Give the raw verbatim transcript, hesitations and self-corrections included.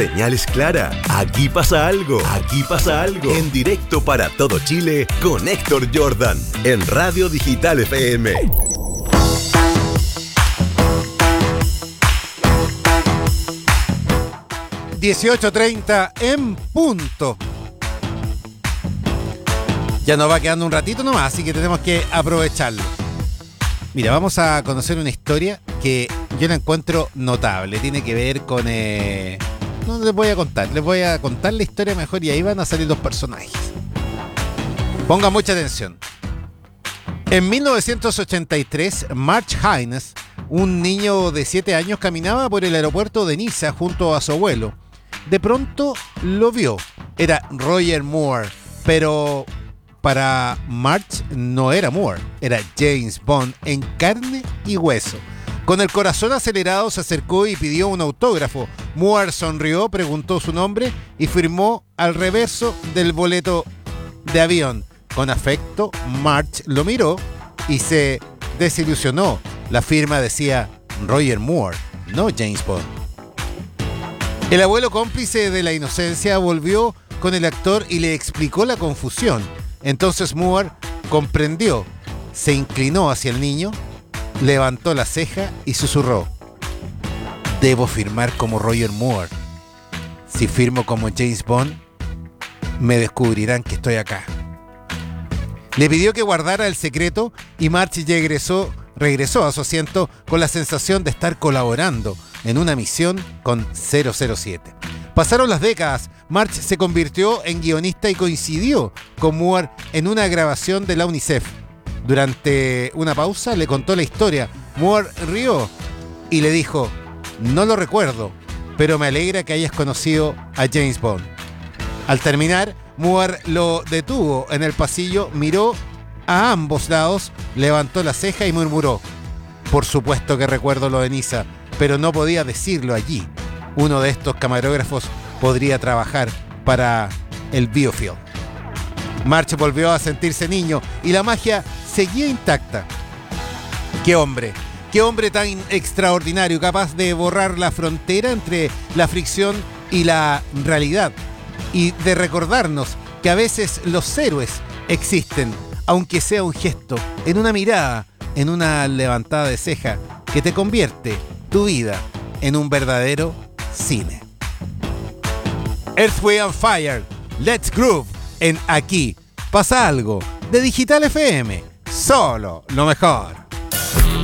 Señal es clara, aquí pasa algo, aquí pasa algo. En directo para todo Chile, con Héctor Jordan, en Radio Digital F M. dieciocho treinta en punto. Ya nos va quedando un ratito nomás, así que tenemos que aprovecharlo. Mira, vamos a conocer una historia que yo la encuentro notable. Tiene que ver con... Eh... No les voy a contar, les voy a contar la historia mejor y ahí van a salir los personajes. Pongan mucha atención. En mil novecientos ochenta y tres, March Hines, un niño de siete años, caminaba por el aeropuerto de Niza junto a su abuelo. De pronto lo vio. Era Roger Moore, pero para March no era Moore, era James Bond en carne y hueso. Con el corazón acelerado se acercó y pidió un autógrafo. Moore sonrió, preguntó su nombre y firmó al reverso del boleto de avión. Con afecto, March lo miró y se desilusionó. La firma decía Roger Moore, no James Bond. El abuelo, cómplice de la inocencia, volvió con el actor y le explicó la confusión. Entonces Moore comprendió, se inclinó hacia el niño, levantó la ceja y susurró: debo firmar como Roger Moore. Si firmo como James Bond, me descubrirán que estoy acá. Le pidió que guardara el secreto y March regresó, regresó a su asiento con la sensación de estar colaborando en una misión con cero cero siete. Pasaron las décadas, March se convirtió en guionista y coincidió con Moore en una grabación de la UNICEF. Durante una pausa le contó la historia. Moore rió y le dijo: no lo recuerdo, pero me alegra que hayas conocido a James Bond. Al terminar, Moore lo detuvo en el pasillo, miró a ambos lados, levantó la ceja y murmuró: por supuesto que recuerdo lo de Niza, pero no podía decirlo allí. Uno de estos camarógrafos podría trabajar para el Biofield. March volvió a sentirse niño y la magia seguía intacta. ¡Qué hombre! ¡Qué hombre tan extraordinario, capaz de borrar la frontera entre la ficción y la realidad! Y de recordarnos que a veces los héroes existen, aunque sea un gesto, en una mirada, en una levantada de ceja, que te convierte tu vida en un verdadero cine. Earth, Wind and Fire, Let's Groove, en Aquí Pasa Algo, de Digital F M. Solo lo mejor.